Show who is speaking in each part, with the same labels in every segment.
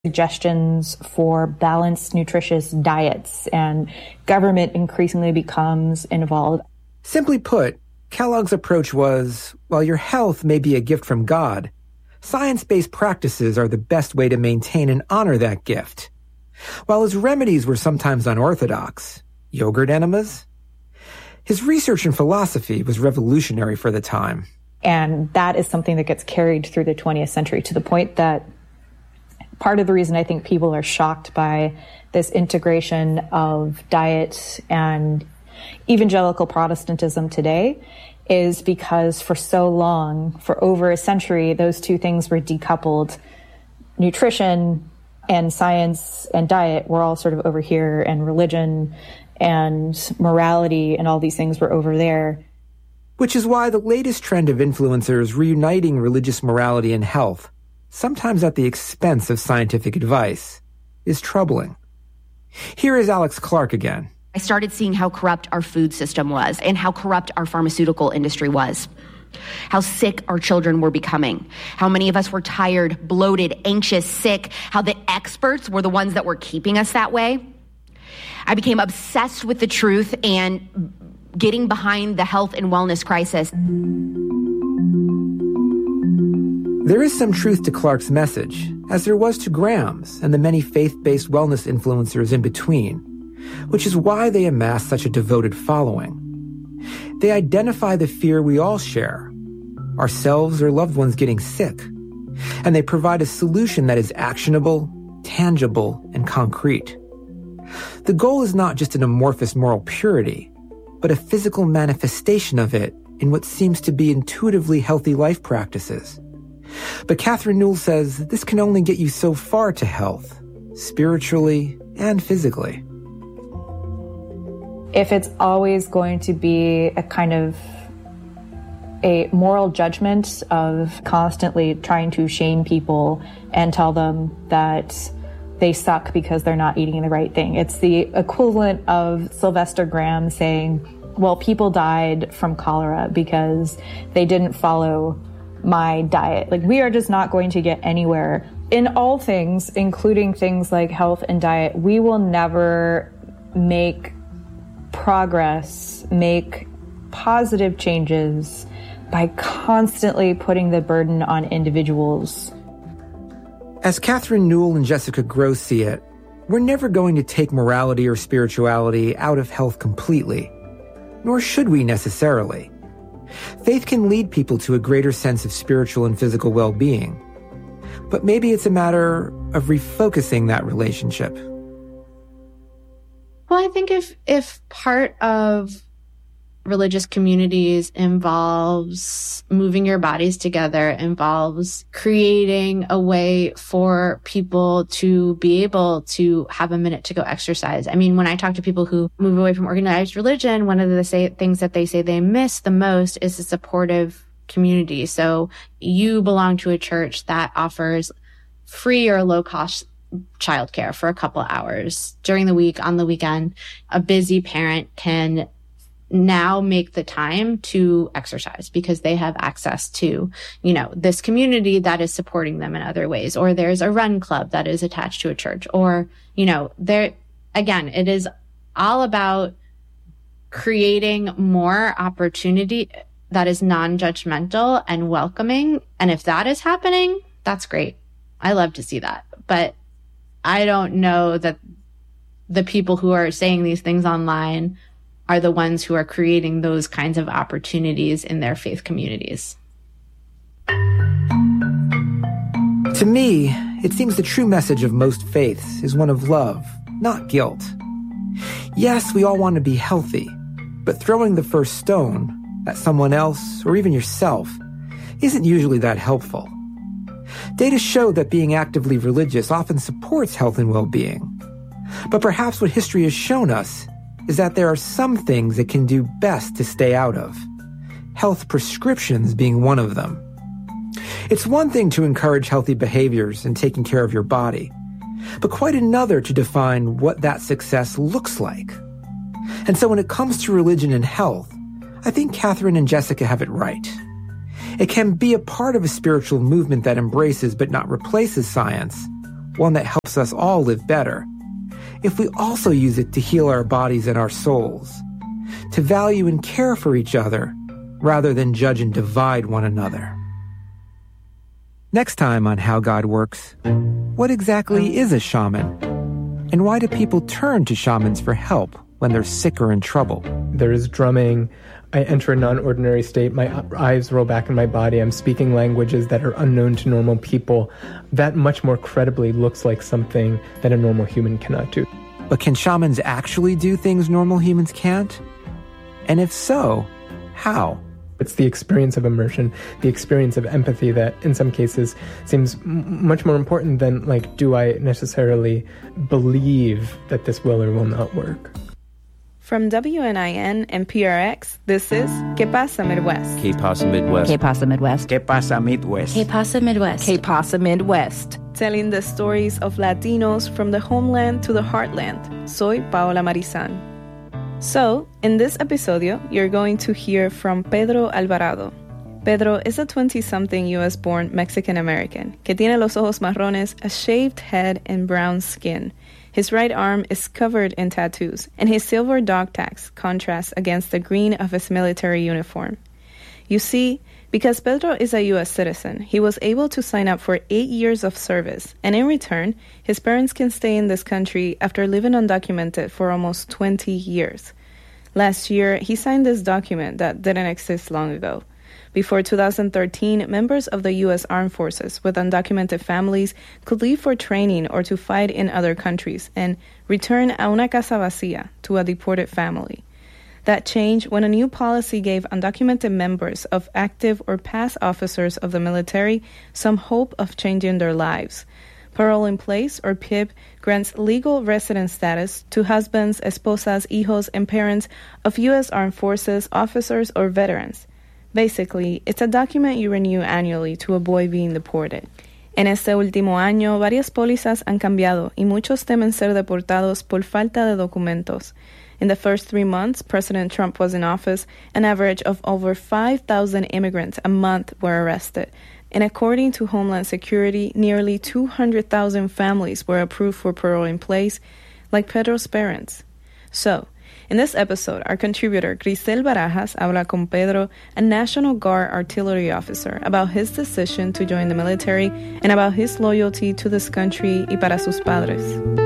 Speaker 1: suggestions for balanced, nutritious diets, and government increasingly becomes involved.
Speaker 2: Simply put, Kellogg's approach was, while your health may be a gift from God, science-based practices are the best way to maintain and honor that gift. While his remedies were sometimes unorthodox, yogurt enemas, his research and philosophy was revolutionary for the time.
Speaker 1: And that is something that gets carried through the 20th century to the point that part of the reason I think people are shocked by this integration of diet and evangelical Protestantism today is because for so long, for over a century, those two things were decoupled. Nutrition and science and diet were all sort of over here, and religion and morality and all these things were over there.
Speaker 2: Which is why the latest trend of influencers reuniting religious morality and health, sometimes at the expense of scientific advice, is troubling. Here is Alex Clark again.
Speaker 3: I started seeing how corrupt our food system was and how corrupt our pharmaceutical industry was. How sick our children were becoming. How many of us were tired, bloated, anxious, sick. How the experts were the ones that were keeping us that way. I became obsessed with the truth and getting behind the health and wellness crisis.
Speaker 2: There is some truth to Clark's message, as there was to Graham's and the many faith-based wellness influencers in between, which is why they amass such a devoted following. They identify the fear we all share, ourselves or loved ones getting sick, and they provide a solution that is actionable, tangible, and concrete. The goal is not just an amorphous moral purity, but a physical manifestation of it in what seems to be intuitively healthy life practices. But Catherine Newell says this can only get you so far to health, spiritually and physically.
Speaker 1: If it's always going to be a kind of a moral judgment of constantly trying to shame people and tell them that they suck because they're not eating the right thing. It's the equivalent of Sylvester Graham saying, well, people died from cholera because they didn't follow my diet. Like, we are just not going to get anywhere. In all things, including things like health and diet, we will never make progress, make positive changes by constantly putting the burden on individuals.
Speaker 2: As Catherine Newell and Jessica Gross see it, we're never going to take morality or spirituality out of health completely, nor should we necessarily. Faith can lead people to a greater sense of spiritual and physical well-being, but maybe it's a matter of refocusing that relationship.
Speaker 4: Well, I think if part of religious communities involves moving your bodies together, involves creating a way for people to be able to have a minute to go exercise. I mean, when I talk to people who move away from organized religion, one of the things that they say they miss the most is a supportive community. So you belong to a church that offers free or low-cost childcare for a couple hours during the week, on the weekend. A busy parent can now make the time to exercise because they have access to, this community that is supporting them in other ways. Or there's a run club that is attached to a church. Or, it is all about creating more opportunity that is non-judgmental and welcoming. And if that is happening, that's great. I love to see that. But I don't know that the people who are saying these things online are the ones who are creating those kinds of opportunities in their faith communities.
Speaker 2: To me, it seems the true message of most faiths is one of love, not guilt. Yes, we all want to be healthy, but throwing the first stone at someone else or even yourself isn't usually that helpful. Data show that being actively religious often supports health and well-being. But perhaps what history has shown us is that there are some things it can do best to stay out of, health prescriptions being one of them. It's one thing to encourage healthy behaviors and taking care of your body, but quite another to define what that success looks like. And so when it comes to religion and health, I think Catherine and Jessica have it right. It can be a part of a spiritual movement that embraces but not replaces science, one that helps us all live better, if we also use it to heal our bodies and our souls, to value and care for each other rather than judge and divide one another. Next time on How God Works, what exactly is a shaman? And why do people turn to shamans for help when they're sick or in trouble?
Speaker 5: There is drumming. I enter a non-ordinary state. My eyes roll back in my body. I'm speaking languages that are unknown to normal people. That much more credibly looks like something that a normal human cannot do.
Speaker 2: But can shamans actually do things normal humans can't? And if so, how?
Speaker 5: It's the experience of immersion, the experience of empathy that in some cases seems much more important than, like, do I necessarily believe that this will or will not work?
Speaker 6: From WNIN and PRX, this is ¿Qué pasa Midwest?
Speaker 7: ¿Qué pasa Midwest?
Speaker 8: ¿Qué pasa Midwest?
Speaker 7: ¿Qué pasa Midwest?
Speaker 8: ¿Qué pasa Midwest?
Speaker 6: ¿Qué pasa Midwest? Telling the stories of Latinos from the homeland to the heartland. Soy Paola Marizan. So, in this episodio, you're going to hear from Pedro Alvarado. Pedro is a 20-something U.S.-born Mexican-American que tiene los ojos marrones, a shaved head, and brown skin. His right arm is covered in tattoos, and his silver dog tags contrast against the green of his military uniform. You see, because Pedro is a U.S. citizen, he was able to sign up for 8 years of service, and in return, his parents can stay in this country after living undocumented for almost 20 years. Last year, he signed this document that didn't exist long ago. Before 2013, members of the U.S. Armed Forces with undocumented families could leave for training or to fight in other countries and return a una casa vacía, to a deported family. That changed when a new policy gave undocumented members of active or past officers of the military some hope of changing their lives. Parole in Place, or PIP, grants legal resident status to husbands, esposas, hijos, and parents of U.S. Armed Forces, officers, or veterans. Basically, it's a document you renew annually to avoid being deported. En este último año, varias pólizas han cambiado y muchos temen ser deportados por falta de documentos. In the first 3 months President Trump was in office, an average of over 5,000 immigrants a month were arrested. And according to Homeland Security, nearly 200,000 families were approved for parole in place, like Pedro's parents. So, in this episode, our contributor Grisel Barajas habla con Pedro, a National Guard artillery officer, about his decision to join the military and about his loyalty to this country y para sus padres.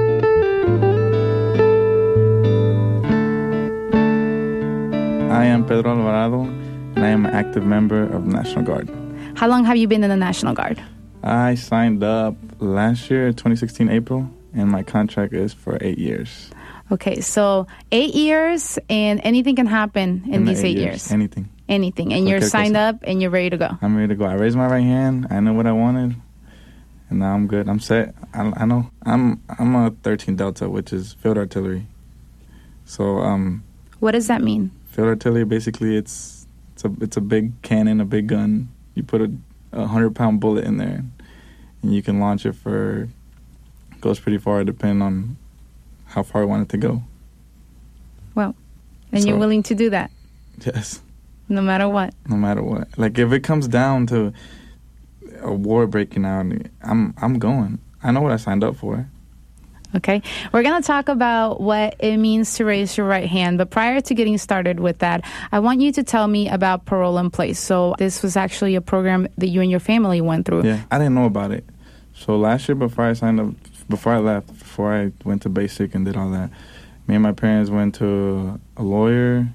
Speaker 9: I am Pedro Alvarado, and I am an active member of the National Guard.
Speaker 10: How long have you been in the National Guard?
Speaker 9: I signed up last year, 2016 April, and my contract is for 8 years.
Speaker 10: Okay, so 8 years, and anything can happen in these 8 years.
Speaker 9: Anything.
Speaker 10: Anything, and you're signed up, and you're ready to go.
Speaker 9: I'm ready to go. I raised my right hand. I know what I wanted, and now I'm good. I'm set. I know. I'm a 13 Delta, which is field artillery. So
Speaker 10: what does that mean?
Speaker 9: Field artillery, basically, it's a big cannon, a big gun. You put a 100-pound bullet in there, and you can launch it goes pretty far, depending on how far I want it to go.
Speaker 10: Well, and you're willing to do that?
Speaker 9: Yes.
Speaker 10: No matter what?
Speaker 9: No matter what. Like, if it comes down to a war breaking out, I'm going. I know what I signed up for.
Speaker 10: Okay. We're going to talk about what it means to raise your right hand. But prior to getting started with that, I want you to tell me about Parole in Place. So this was actually a program that you and your family went through.
Speaker 9: Yeah, I didn't know about it. So last year, before I signed up, before I went to basic and did all that, me and my parents went to a lawyer,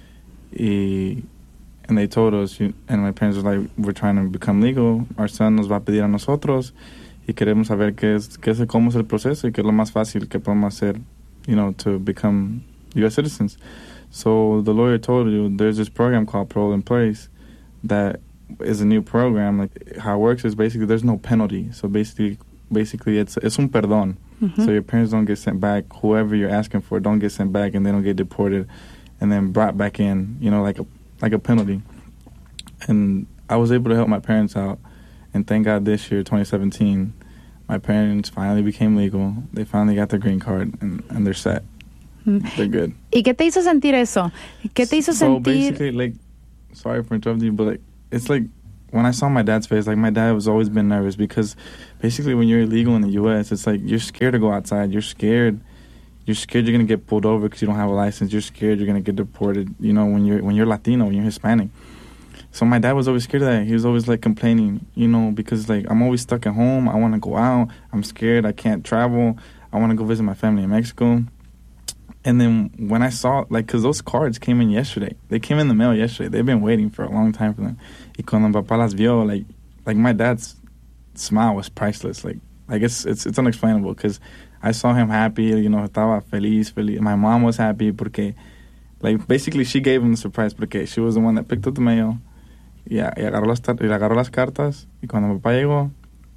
Speaker 9: and they told us, and my parents were like, we're trying to become legal. Our son nos va a pedir a nosotros y queremos saber cómo es el proceso y qué es lo más fácil que podemos hacer, to become U.S. citizens. So the lawyer told you there's this program called Parole in Place that is a new program. Like, how it works is basically there's no penalty. So basically it's un perdón. Mm-hmm. So your parents don't get sent back. Whoever you're asking for don't get sent back, and they don't get deported and then brought back in, like a penalty. And I was able to help my parents out. And thank God this year, 2017, my parents finally became legal. They finally got their green card, and they're set. They're good.
Speaker 10: ¿Y qué te hizo sentir eso? ¿Qué te hizo sentir?
Speaker 9: So basically, sorry for interrupting you, but it's like when I saw my dad's face, like my dad was always been nervous because basically when you're illegal in the U.S., it's like you're scared to go outside. You're scared you're going to get pulled over because you don't have a license. You're scared you're going to get deported, you know, when you're Latino, when you're Hispanic. So my dad was always scared of that. He was always like complaining, you know, because like I'm always stuck at home. I want to go out. I'm scared. I can't travel. I want to go visit my family in Mexico. And then when I saw, like, because those cards came in yesterday. They came in the mail yesterday. They've been waiting for a long time for them. Y cuando mi papá las vio, like my dad's smile was priceless. Like it's unexplainable because I saw him happy, you know, estaba feliz. My mom was happy porque, like, basically she gave him the surprise porque she was the one that picked up the mail. Yeah, y agarró las cartas. Y cuando mi papá llegó,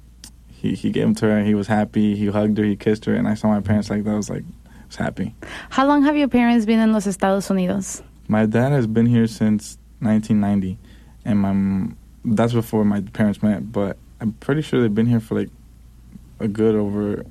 Speaker 9: he gave them to her. He was happy. He hugged her. He kissed her. And I saw my parents like that. I was happy.
Speaker 10: How long have your parents been in los Estados Unidos?
Speaker 9: My dad has been here since 1990. And that's before my parents met. But I'm pretty sure they've been here for like a good over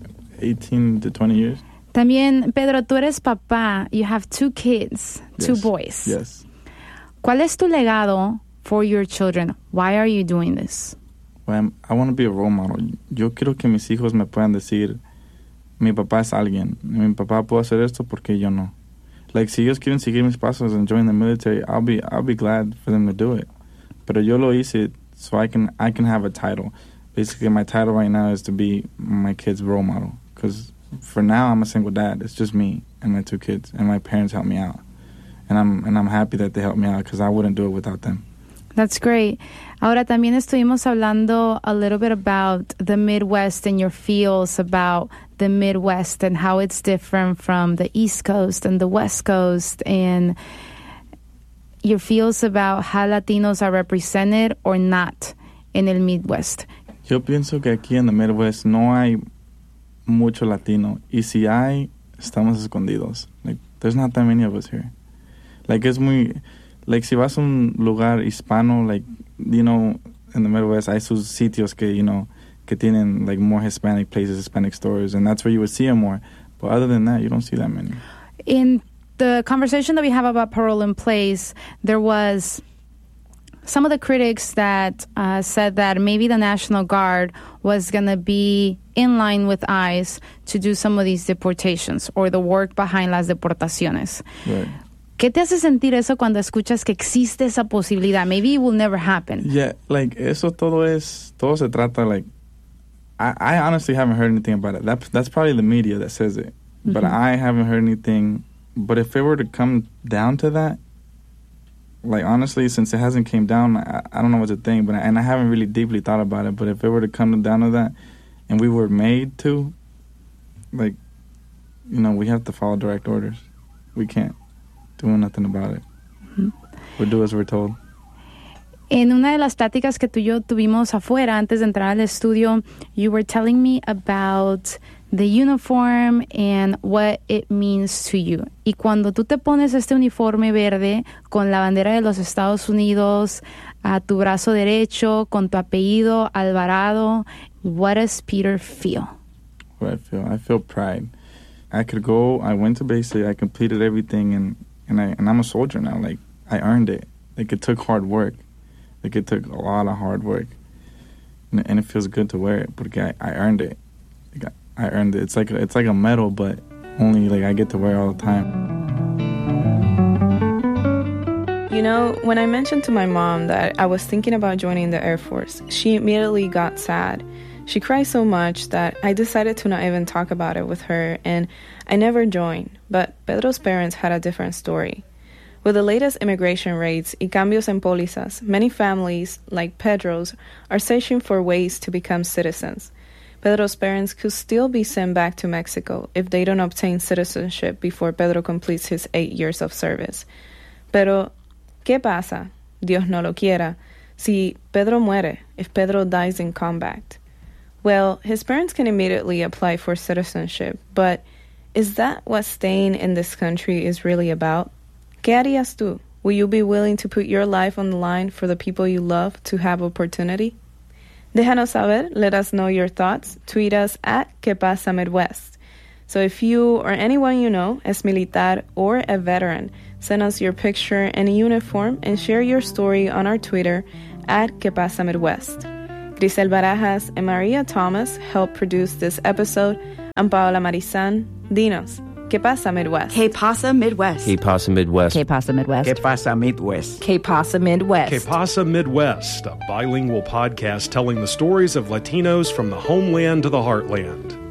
Speaker 9: 18 to 20 years.
Speaker 10: También, Pedro, tú eres papá. You have 2 kids,
Speaker 9: yes.
Speaker 10: 2 boys.
Speaker 9: Yes.
Speaker 10: ¿Cuál es tu legado for your children? Why are you doing this?
Speaker 9: Well, I want to be a role model. Yo quiero que mis hijos me puedan decir, mi papá es alguien. Mi papá puede hacer esto porque yo no. Like, si ellos quieren seguir mis pasos and join the military, I'll be glad for them to do it. Pero yo lo hice so I can have a title. Basically, my title right now is to be my kid's role model. Because for now, I'm a single dad. It's just me and my 2 kids, and my parents help me out. And I'm happy that they helped me out because I wouldn't do it without them.
Speaker 10: That's great. Ahora también estuvimos hablando a little bit about the Midwest and your feels about the Midwest and how it's different from the East Coast and the West Coast and your feels about how Latinos are represented or not in el Midwest.
Speaker 9: Yo pienso que aquí en the Midwest no hay mucho Latino. Y si hay, estamos escondidos. Like, there's not that many of us here. Like, es muy... Like, si vas a un lugar hispano, like, you know, in the Midwest, hay sus sitios que, you know, que tienen, like, more Hispanic places, Hispanic stores, and that's where you would see them more. But other than that, you don't see that many.
Speaker 10: In the conversation that we have about parole in place, there was some of the critics that said that maybe the National Guard was going to be in line with ICE to do some of these deportations or the work behind las deportaciones.
Speaker 9: Right.
Speaker 10: ¿Qué te hace sentir eso cuando escuchas que existe esa posibilidad? Maybe it will never happen.
Speaker 9: Yeah, like, todo se trata, like, I honestly haven't heard anything about it. That's probably the media that says it. Mm-hmm. But I haven't heard anything. But if it were to come down to that, like, honestly, since it hasn't came down, I don't know what to think. But I haven't really deeply thought about it. But if it were to come down to that, and we were made to, like, you know, we have to follow direct orders. We can't do nothing about it. Mm-hmm. We'll do as we're told.
Speaker 10: En una de las pláticas que tú y yo tuvimos afuera antes de entrar al estudio, you were telling me about the uniform and what it means to you. Y cuando tú te pones este uniforme verde con la bandera de los Estados Unidos a tu brazo derecho, con tu apellido Alvarado, what does Peter feel?
Speaker 9: What I feel pride. I went to basic, I completed everything, and I'm a soldier now. Like, I earned it. Like, it took hard work. Like, it took a lot of hard work. And it feels good to wear it porque I earned it. Like, I earned it. It's like a medal, but only, like, I get to wear it all the time.
Speaker 6: You know, when I mentioned to my mom that I was thinking about joining the Air Force, she immediately got sad. She cried so much that I decided to not even talk about it with her, and I never joined. But Pedro's parents had a different story. With the latest immigration rates y cambios en pólizas, many families, like Pedro's, are searching for ways to become citizens. Pedro's parents could still be sent back to Mexico if they don't obtain citizenship before Pedro completes his 8 years of service. Pero, ¿qué pasa? Dios no lo quiera. Si Pedro muere, if Pedro dies in combat. Well, his parents can immediately apply for citizenship, but is that what staying in this country is really about? ¿Qué harías tú? Will you be willing to put your life on the line for the people you love to have opportunity? Déjanos saber, let us know your thoughts. Tweet us at Que Pasa Midwest. So if you or anyone you know is militar or a veteran, send us your picture and uniform and share your story on our Twitter at Que Pasa Midwest. Grisel Barajas and Maria Thomas helped produce this episode. I'm Paola Marizan. Dinos, ¿Qué pasa Midwest?
Speaker 8: ¿Qué pasa Midwest?
Speaker 7: ¿Qué pasa Midwest?
Speaker 11: ¿Qué pasa Midwest?
Speaker 7: ¿Qué pasa Midwest?
Speaker 11: ¿Qué pasa Midwest?
Speaker 12: ¿Qué pasa Midwest, a bilingual podcast telling the stories of Latinos from the homeland to the heartland.